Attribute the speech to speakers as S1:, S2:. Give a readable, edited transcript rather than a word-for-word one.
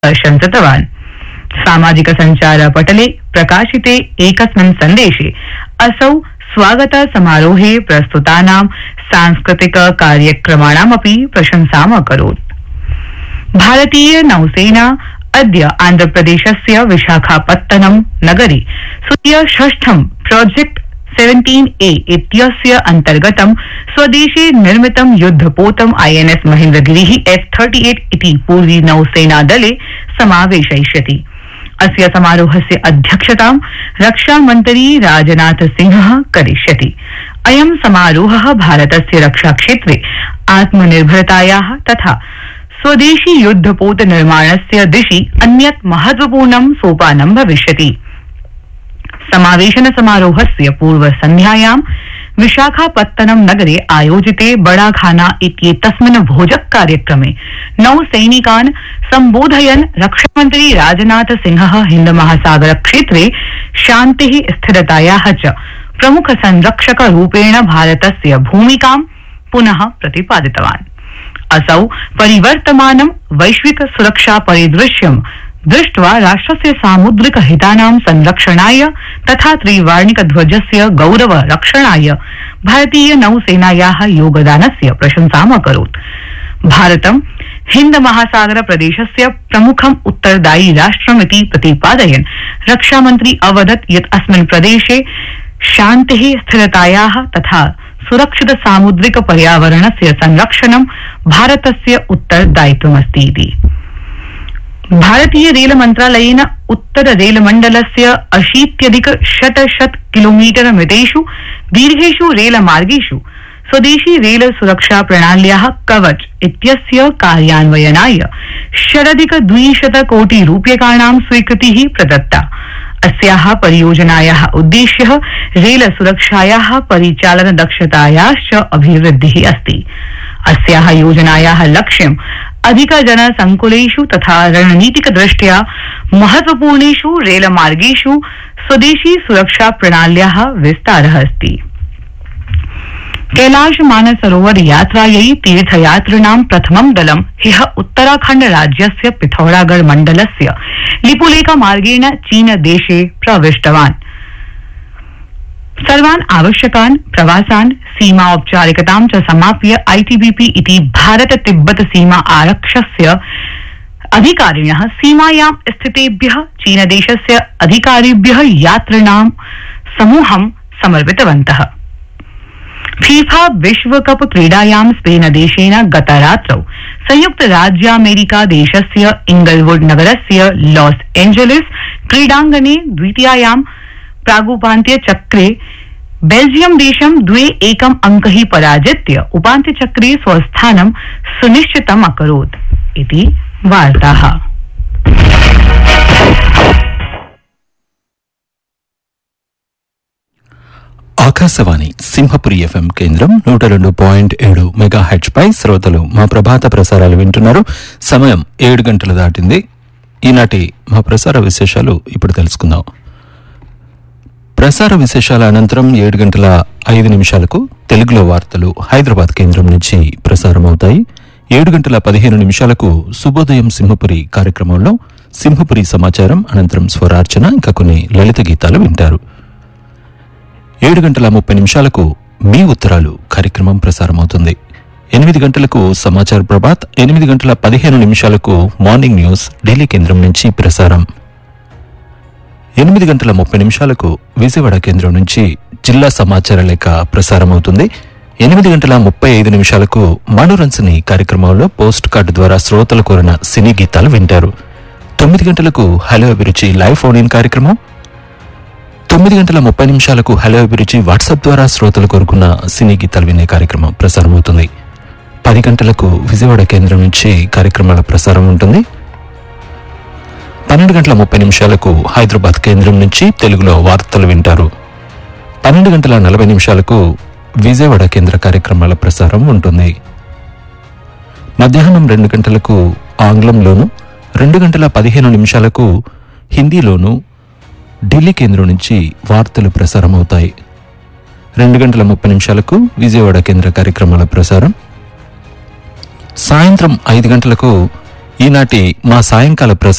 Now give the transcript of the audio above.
S1: प्रशंसितवान्। सामाजिक संचारपटले प्रकाशिते एकस्मिन् सन्देशे असौ स्वागत समारोहे प्रस्तुतानां सांस्कृतिक कार्यक्रमाणामपि प्रशंसाम् अकरोत्। भारतीय नौसेना अद्य आन्ध्रप्रदेशस्य विशाखापत्तनम नगरे स्वकीय षष्ठं प्रोजेक्ट 17A इत्यस्य अन्तर्गतं स्वदेशे निर्मितं युद्धपोतम् INS महेन्द्रगिरिः F-38 इति पूर्वी नौसेनादले समावेशयिष्यति। अस्य समारोहस्य अध्यक्षतां रक्षामन्त्री राजनाथ सिंहः करिष्यति। अयं समारोहः भारतस्य रक्षाक्षेत्रे आत्मनिर्भरतायाः तथा स्वदेशी युद्धपोत निर्माणस्य दिशि अन्यत् महत्वपूर्णं सोपानं भविष्यति। समावेशन समारोहस्य पूर्वसन्ध्यायां विशाखापत्तनम नगरे आयोजिते बड़ाखाना इत्येतस्मिन् भोजक कार्यक्रमे नौसैनिकान् सम्बोधयन् रक्षामन्त्री राजनाथ सिंहः हिन्द महासागर क्षेत्रे शान्तिः स्थिरतायाः च प्रमुख संरक्षक रूपेण भारतस्य भूमिकां पुनः प्रतिपादितवान्। असौ परिवर्तमानं वैश्विक सुरक्षा परिदृश्यं दृष्ट्वा राष्ट्रस्य सामुद्रिक हितानां संरक्षणाय तथा त्रिवार्णिक ध्वजस्य गौरव रक्षणाय भारतीय नौसेनायाः योगदानस्य प्रशंसाम् अकरोत्। भारतं हिन्द महासागर प्रदेशस्य प्रमुखम् उत्तरदायी राष्ट्रमिति प्रतिपादयन् रक्षामन्त्री अवदत् यत् अस्मिन् प्रदेशे शान्तिः स्थिरतायाः तथा सुरक्षित सामुद्रिक पर्यावरणस्य संरक्षणं भारतस्य उत्तरदायित्वमस्ति इति। भारतीय रेल मन्त्रालयेन उत्तर रेल मण्डलस्य 80,100 किलोमीटर मितेषु दीर्घेषु रेल मार्गेषु स्वदेशी रेल सुरक्षा प्रणाल्याः कवच इत्यस्य कार्यान्वयनाय 200 कोटि रूप्यकाणां स्वीकृतिः प्रदत्ता। अस्याः परियोजनायाः उद्देश्यः रेल सुरक्षायाः परिचालन दक्षतायाश्च अभिवृद्धिः अस्ति। अस्याः योजनायाः लक्ष्यम् अधिक जनसंकुलेषु तथा रणनीतिक दृष्ट्या महत्वपूर्णेषु रेलमार्गेषु स्वदेशी सुरक्षा प्रणाल्याः विस्तारः अस्ति। कैलाश मानसरोवर यात्रायै तीर्थयात्रिणां प्रथमं दलं ह्यः उत्तराखण्ड राज्यस्य पिथौरागढ़ मण्डलस्य लिपुलेख मार्गेण चीन देशे प्रविष्टवान्। सर्वान् आवश्यकान् प्रवासान् सीमा औपचारिकतां च समाप्य ITBP इति भारत तिब्बत सीमा आरक्षस्य अधिकारिणः सीमायां स्थितेभ्यः चीनदेशस्य अधिकारिभ्यः यात्रिणां समूहं समर्पितवन्तः। फीफा विश्वकप क्रीडायां स्पेन देशेन गतरात्रौ संयुक्त राज्यामेरिका देशस्य इंगलवुड नगरस्य लॉस एंजेलिस क्रीडांगणे द्वितीयायां प्रागुपान्त्य चक्रे बेल्जियम देशं 2-1 अंकैः पराजित्य उपान्त्य चक्रे स्वस्थानं सुनिश्चितम् अकरोत् इति वार्ताः।
S2: ఆకాశవాణి సింహపురి FM కేంద్రం 102.7 మెగాహెర్ట్జ్ పై శ్రోతలు మా ప్రభాత ప్రసారాలు వింటున్నారు. సమయం 7 గంటలు దాటింది. ఈనాటి మా ప్రసార విశేషాలు ఇప్పుడు తెలుసుకుందాం. ప్రసార విశేషాల అనంతరం 7:05 తెలుగులో వార్తలు హైదరాబాద్ కేంద్రం నుంచి ప్రసారం అవుతాయి. 7:15 శుభోదయం సింహపురి కార్యక్రమంలో సింహపురి సమాచారం అనంతరం స్వరార్చన ఇంకా కొన్ని లలిత గీతాలు వింటారు. 7:30 మీ ఉత్తరాలు కార్యక్రమం ప్రసారమవుతుంది. 8 గంటలకు సమాచార ప్రభాత్, 8:15 మార్నింగ్ న్యూస్ ఢిల్లీ కేంద్రం నుంచి ప్రసారం. 8:30 విజయవాడ కేంద్రం నుంచి జిల్లా సమాచార లేఖ ప్రసారమవుతుంది. 8:35 మనోరంజని కార్యక్రమంలో పోస్ట్ కార్డు ద్వారా శ్రోతలు కోరిన సినీ గీతాలు వింటారు. 9 గంటలకు హలో అభిరుచి లైవ్ ఫోన్ ఇన్ కార్యక్రమం. 9:30 హలో అభిరుచి వాట్సాప్ ద్వారా శ్రోతలు కోరుకున్న సినీ గీతాలు వినే కార్యక్రమం ప్రసారమవుతుంది. 10 గంటలకు విజయవాడ కేంద్రం నుంచి కార్యక్రమాల ప్రసారం ఉంటుంది. 12:30 హైదరాబాద్ కేంద్రం నుంచి తెలుగులో వార్తలు వింటారు. 12:40 విజయవాడ కేంద్ర కార్యక్రమాల ప్రసారం ఉంటుంది. మధ్యాహ్నం 2 గంటలకు ఆంగ్లంలోను, 2:15 హిందీలోను ఢిల్లీ కేంద్రం నుంచి వార్తలు ప్రసారమవుతాయి. 2:30 విజయవాడ కేంద్ర కార్యక్రమాల ప్రసారం. సాయంత్రం 5 గంటలకు ఈనాటి మా సాయంకాల ప్రసారం